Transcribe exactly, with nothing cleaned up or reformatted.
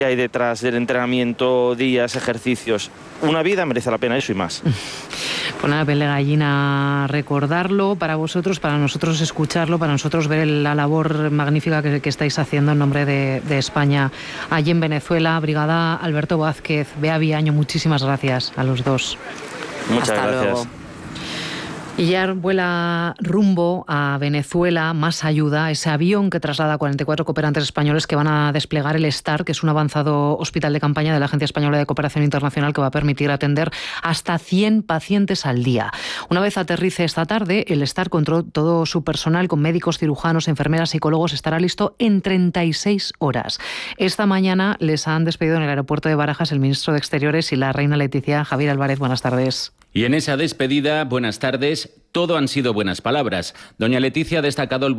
hay detrás del entrenamiento, días, ejercicios. Una vida merece la pena eso y más. Con la piel de gallina recordarlo, para vosotros, para nosotros escucharlo, para nosotros ver la labor magnífica que, que estáis haciendo en nombre de, de España allí en Venezuela. Brigada Alberto Vázquez, Bea Viaño, muchísimas gracias a los dos. Muchas Hasta gracias. Luego. Y ya vuela rumbo a Venezuela más ayuda, ese avión que traslada a cuarenta y cuatro cooperantes españoles que van a desplegar el STAR, que es un avanzado hospital de campaña de la Agencia Española de Cooperación Internacional que va a permitir atender hasta cien pacientes al día. Una vez aterrice esta tarde, el STAR con todo su personal, con médicos, cirujanos, enfermeras, psicólogos, estará listo en treinta y seis horas. Esta mañana les han despedido en el aeropuerto de Barajas el ministro de Exteriores y la reina Leticia. Javier Álvarez, buenas tardes. Y en esa despedida, buenas tardes, todo han sido buenas palabras. Doña Leticia ha destacado el